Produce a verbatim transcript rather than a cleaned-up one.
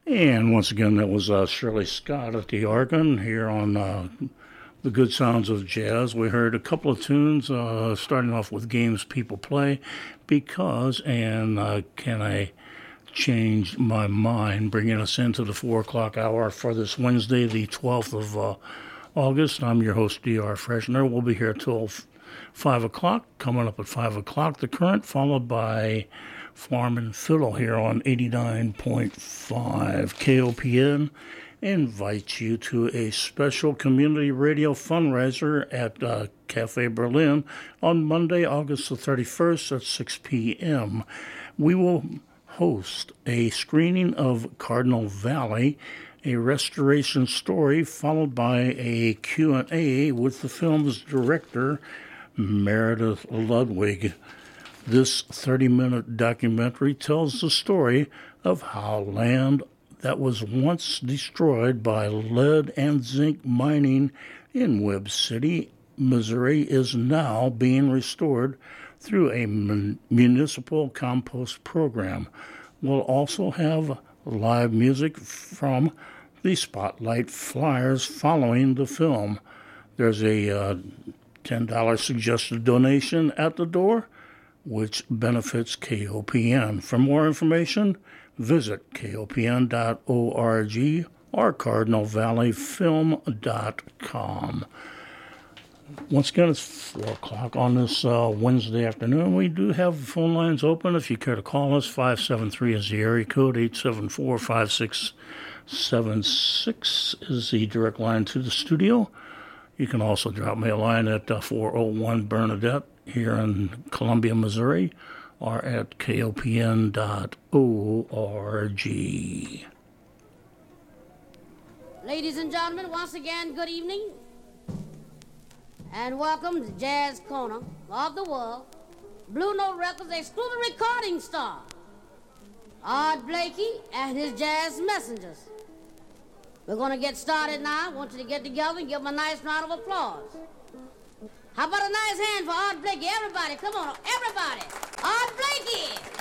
And once again, that was uh, Shirley Scott at the organ here on uh, The Good Sounds of Jazz. We heard a couple of tunes, uh, starting off with Games People Play, Because, and uh, Can I Change My Mind, bringing us into the four o'clock hour for this Wednesday, the twelfth of uh, August. I'm your host, D R Freshner. We'll be here till five o'clock. Coming up at five o'clock, The Current, followed by Farm and Fiddle here on eighty-nine point five K O P N. Invites you to a special community radio fundraiser at uh, Cafe Berlin on Monday, August the thirty-first at six p.m. We will host a screening of Cardinal Valley, a restoration story, followed by a Q and A with the film's director, Meredith Ludwig. This thirty-minute documentary tells the story of how land that was once destroyed by lead and zinc mining in Webb City, Missouri, is now being restored through a mun- municipal compost program. We'll also have live music from the Spotlight Flyers following the film. There's a uh, ten dollars suggested donation at the door, which benefits K O P N. For more information, visit K O P N dot org or Cardinal Valley Film dot com. Once again, it's four o'clock on this uh, Wednesday afternoon. We do have phone lines open. If you care to call us, five seven three is the area code, eight seven four, five six seven six is the direct line to the studio. You can also drop me a line at uh, four oh one Bernadette here in Columbia, Missouri, or at K O P N dot org. Ladies and gentlemen, once again, good evening, and welcome to Jazz Corner of the World. Blue Note Records exclusive recording star, Art Blakey and his Jazz Messengers. We're going to get started now. I want you to get together and give them a nice round of applause. How about a nice hand for Art Blakey? Everybody, come on, everybody. Art Blakey!